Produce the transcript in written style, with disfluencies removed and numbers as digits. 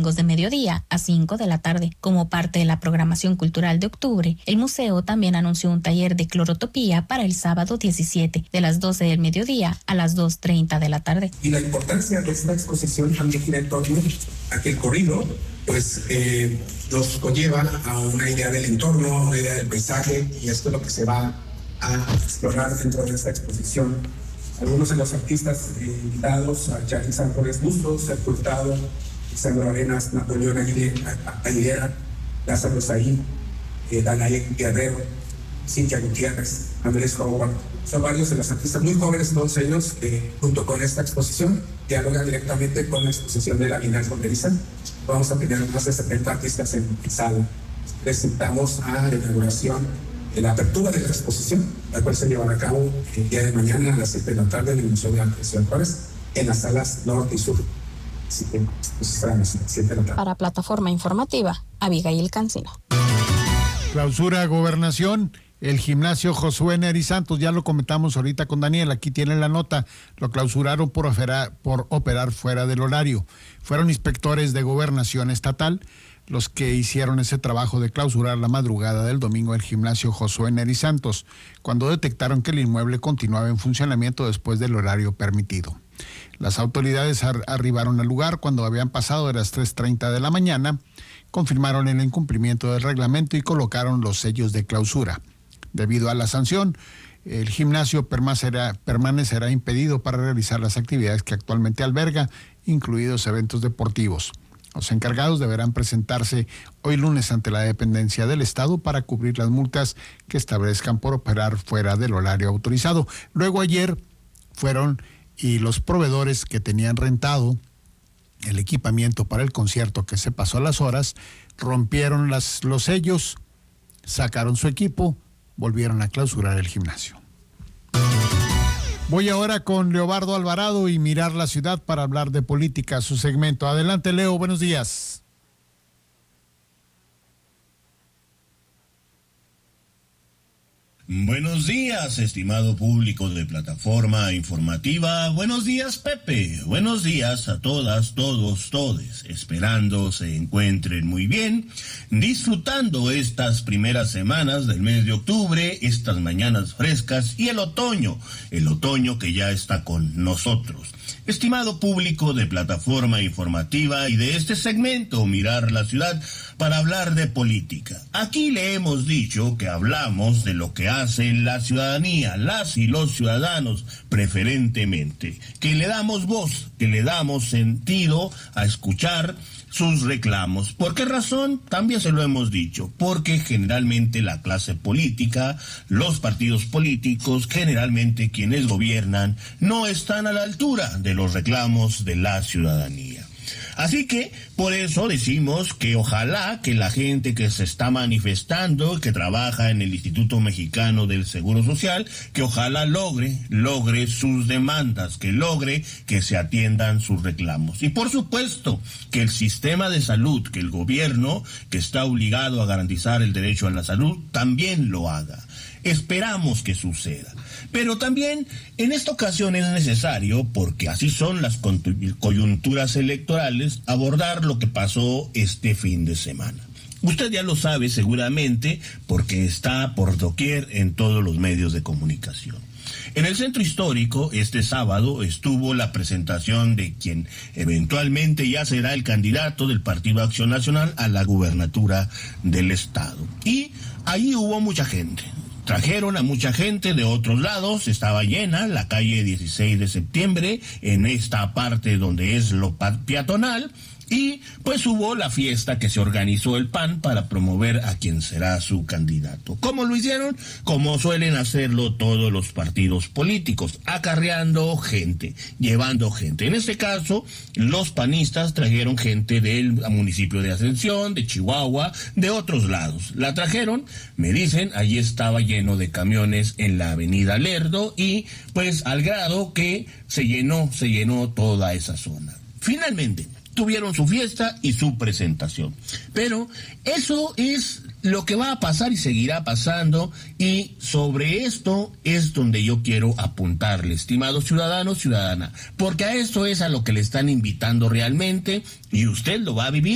domingos de mediodía a 5 de la tarde. Como parte de la programación cultural de octubre, el museo también anunció un taller de clorotopía para el sábado 17, de las 12 del mediodía a las 2:30 de la tarde. Y la importancia de esta exposición también gira en torno a que el corrido nos conlleva a una idea del entorno, una idea del paisaje, y esto es lo que se va a explorar dentro de esta exposición. Algunos de los artistas invitados, a Jackie Sánchez Bustos, Sergio Hurtado, Sandro Arenas, Napoleón Aguilera, Lázaro Saín, Danae Guerrero, Cintia Gutiérrez, Andrés Howard. Son varios de los artistas muy jóvenes, todos ellos, junto con esta exposición, dialogan directamente con la exposición de la Bienal Fronteriza. Vamos a tener más de 70 artistas en sala. Presentamos a la inauguración, la apertura de la exposición, la cual se llevará a cabo el día de mañana a las 7 de la tarde en el Museo de Arte de Ciudad Juárez, en las salas norte y sur. Así que estarán a las 7 de la tarde. Para Plataforma Informativa, Abigail Cancino. Clausura Gobernación. El gimnasio Josué Neri Santos, ya lo comentamos ahorita con Daniel, aquí tiene la nota, lo clausuraron por operar fuera del horario. Fueron inspectores de Gobernación Estatal los que hicieron ese trabajo de clausurar la madrugada del domingo el gimnasio Josué Neri Santos, cuando detectaron que el inmueble continuaba en funcionamiento después del horario permitido. Las autoridades arribaron al lugar cuando habían pasado de las 3:30 de la mañana, confirmaron el incumplimiento del reglamento y colocaron los sellos de clausura. Debido a la sanción, el gimnasio permanecerá impedido para realizar las actividades que actualmente alberga, incluidos eventos deportivos. Los encargados deberán presentarse hoy lunes ante la dependencia del Estado para cubrir las multas que establezcan por operar fuera del horario autorizado. Luego ayer fueron y los proveedores que tenían rentado el equipamiento para el concierto que se pasó a las horas, rompieron los sellos, sacaron su equipo, volvieron a clausurar el gimnasio. Voy ahora con Leobardo Alvarado y Mirar la Ciudad para hablar de política, su segmento. Adelante, Leo, buenos días. Buenos días, estimado público de Plataforma Informativa. Buenos días, Pepe. Buenos días a todas, todos, todes. Esperando se encuentren muy bien, disfrutando estas primeras semanas del mes de octubre, estas mañanas frescas y el otoño que ya está con nosotros. Estimado público de Plataforma Informativa y de este segmento Mirar la Ciudad para hablar de política. Aquí le hemos dicho que hablamos de lo que hace la ciudadanía, las y los ciudadanos preferentemente, que le damos voz, que le damos sentido a escuchar sus reclamos. ¿Por qué razón? También se lo hemos dicho, porque generalmente la clase política, los partidos políticos, generalmente quienes gobiernan, no están a la altura de los reclamos de la ciudadanía. Así que, por eso decimos que ojalá que la gente que se está manifestando, que trabaja en el Instituto Mexicano del Seguro Social, que ojalá logre sus demandas, que logre que se atiendan sus reclamos. Y por supuesto, que el sistema de salud, que el gobierno, que está obligado a garantizar el derecho a la salud, también lo haga. Esperamos que suceda. Pero también en esta ocasión es necesario, porque así son las coyunturas electorales, abordar lo que pasó este fin de semana. Usted ya lo sabe seguramente porque está por doquier en todos los medios de comunicación. En el Centro Histórico, este sábado, estuvo la presentación de quien eventualmente ya será el candidato del Partido Acción Nacional a la gubernatura del Estado. Y ahí hubo mucha gente. Trajeron a mucha gente de otros lados, estaba llena la calle 16 de septiembre, en esta parte donde es lo peatonal, y pues hubo la fiesta que se organizó el PAN para promover a quien será su candidato. ¿Cómo lo hicieron? Como suelen hacerlo todos los partidos políticos, acarreando gente, llevando gente. En este caso, los panistas trajeron gente del municipio de Ascensión, de Chihuahua, de otros lados. La trajeron, me dicen, allí estaba lleno de camiones en la avenida Lerdo y pues al grado que se llenó toda esa zona. Finalmente, tuvieron su fiesta y su presentación. Pero eso es lo que va a pasar y seguirá pasando, y sobre esto es donde yo quiero apuntarle, estimado ciudadano, ciudadana, porque a esto es a lo que le están invitando realmente y usted lo va a vivir